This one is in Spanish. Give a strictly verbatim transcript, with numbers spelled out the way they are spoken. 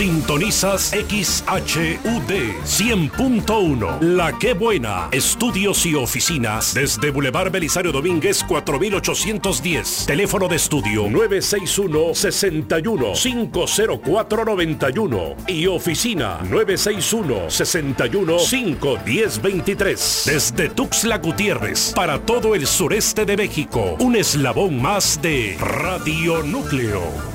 Sintonizas X H U D cien punto uno. La Qué Buena. Estudios y oficinas desde Boulevard Belisario Domínguez cuatro mil ochocientos diez. Teléfono de estudio nueve seis uno, seis uno, cinco cero cuatro, nueve uno y oficina nueve seis uno, seis uno, cinco uno cero, dos tres. Desde Tuxtla Gutiérrez para todo el sureste de México. Un eslabón más de Radio Núcleo.